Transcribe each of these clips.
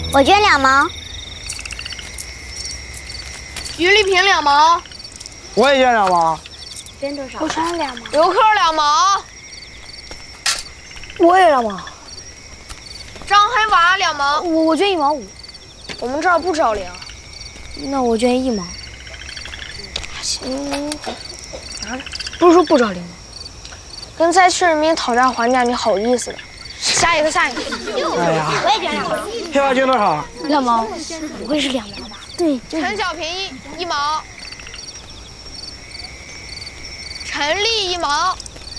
我捐2毛。 于丽萍2毛。 我也捐2毛。 捐多少？ 我捐2毛。 刘克2毛。 我也2毛。 张黑娃2毛。 我捐1毛5。 我们这儿不找零。 那我捐1毛。行，拿着。不是说不找零吗？跟灾区人民讨价还价，你好意思的？下一个。 哎呀， 我也捐2毛。 黑娃捐多少 ？2毛。 不会是2毛吧？对， 陈小平1毛。陈丽1毛。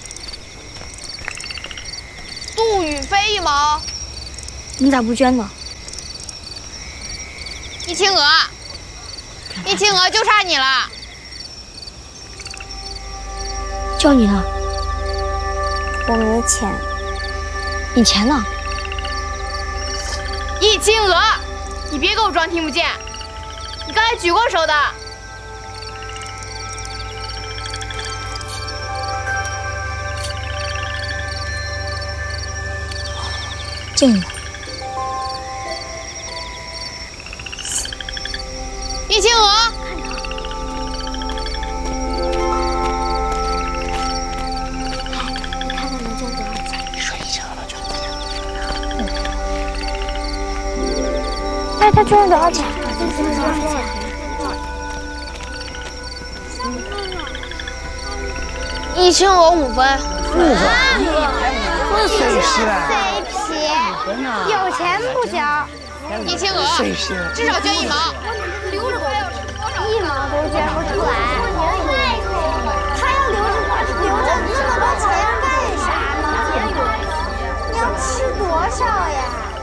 杜宇飞1毛。 你咋不捐呢？ 易清娥，易清娥就差你了。 就你了。我没钱。你钱呢？ 易清娥，你别给我装听不见，你刚才举过手的。 就你了。 易清娥， 你看他能捐多少钱？ 你说1千了捐不了。 哎，他捐了多少钱？ 易清娥5分。 我谁是啊？ 谁皮？有钱不交。 易清娥，至少捐1毛。留着花要吃多少 ？1毛都捐不出来。他要留着那么多钱干啥呢？你要吃多少呀？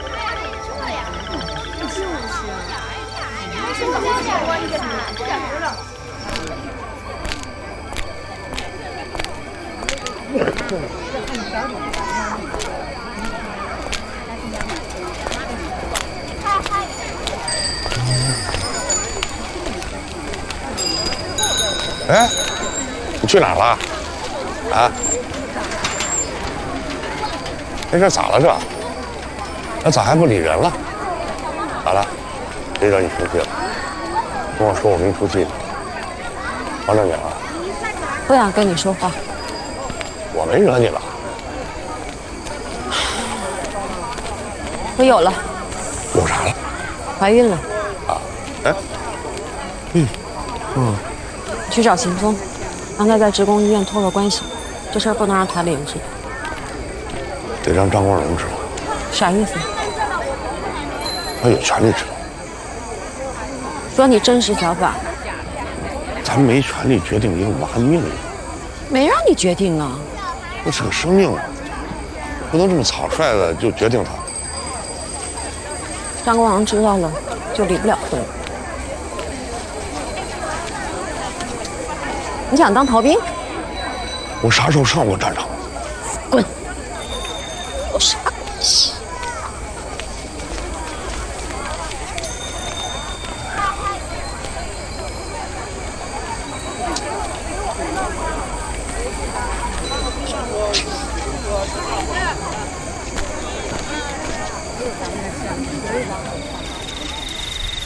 哎，你去哪儿了？啊？这咋了这？那咋还不理人了？咋了？谁惹你生气了？跟我说我没出气呢。王正经啊， 不想跟你说话。 我没惹你吧？ 我有了。 有啥了？ 怀孕了。 啊？哎？ 去找秦风，让他在职工医院托个关系，这事儿不能让团里人知道。 得让张光荣知道。 啥意思？ 他有权利知道。 说你真实想法。 咱没权利决定一个娃的命运。 没让你决定啊。 这是个生命啊，不能这么草率的就决定它。 张光荣知道了，就离不了婚。你想当逃兵？ 我啥时候上过战场？ 滚！有啥关系？